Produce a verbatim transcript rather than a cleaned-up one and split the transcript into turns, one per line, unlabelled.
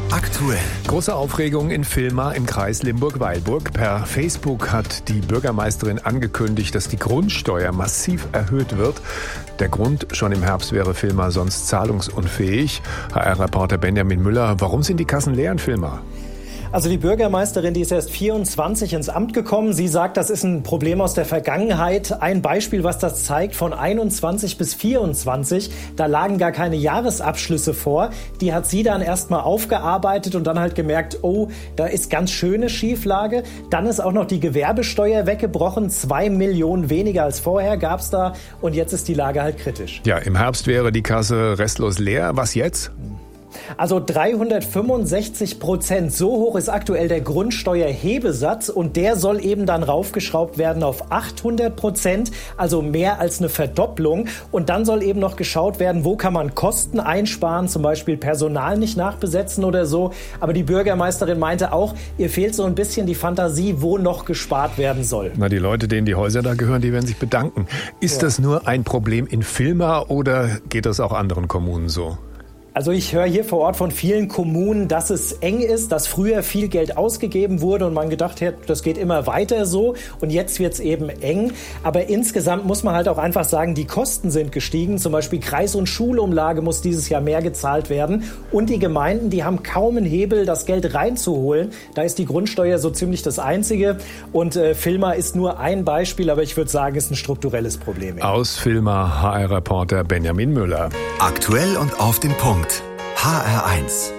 Aktuell.
Große Aufregung in Villmar im Kreis Limburg-Weilburg. Per Facebook hat die Bürgermeisterin angekündigt, dass die Grundsteuer massiv erhöht wird. Der Grund, schon im Herbst wäre Villmar sonst zahlungsunfähig. H R-Reporter Benjamin Müller, warum sind die Kassen leer in Villmar?
Also die Bürgermeisterin, die ist erst vierundzwanzig ins Amt gekommen. Sie sagt, das ist ein Problem aus der Vergangenheit. Ein Beispiel, was das zeigt, von einundzwanzig bis vierundzwanzig, da lagen gar keine Jahresabschlüsse vor. Die hat sie dann erstmal aufgearbeitet und dann halt gemerkt, oh, da ist ganz schöne Schieflage. Dann ist auch noch die Gewerbesteuer weggebrochen. Zwei Millionen weniger als vorher gab's da. Und jetzt ist die Lage halt kritisch.
Ja, im Herbst wäre die Kasse restlos leer. Was jetzt?
Also dreihundertfünfundsechzig Prozent, so hoch ist aktuell der Grundsteuerhebesatz und der soll eben dann raufgeschraubt werden auf achthundert Prozent, also mehr als eine Verdopplung. Und dann soll eben noch geschaut werden, wo kann man Kosten einsparen, zum Beispiel Personal nicht nachbesetzen oder so. Aber die Bürgermeisterin meinte auch, ihr fehlt so ein bisschen die Fantasie, wo noch gespart werden soll.
Na, die Leute, denen die Häuser da gehören, die werden sich bedanken. Ist ja. das nur ein Problem in Villmar oder geht das auch anderen Kommunen so?
Also ich höre hier vor Ort von vielen Kommunen, dass es eng ist, dass früher viel Geld ausgegeben wurde und man gedacht hat, das geht immer weiter so und jetzt wird es eben eng. Aber insgesamt muss man halt auch einfach sagen, die Kosten sind gestiegen. Zum Beispiel Kreis- und Schulumlage muss dieses Jahr mehr gezahlt werden. Und die Gemeinden, die haben kaum einen Hebel, das Geld reinzuholen. Da ist die Grundsteuer so ziemlich das Einzige. Und äh, Villmar ist nur ein Beispiel, aber ich würde sagen, es ist ein strukturelles Problem.
Aus Villmar H R-Reporter Benjamin Müller.
Aktuell und auf den Punkt. H R eins.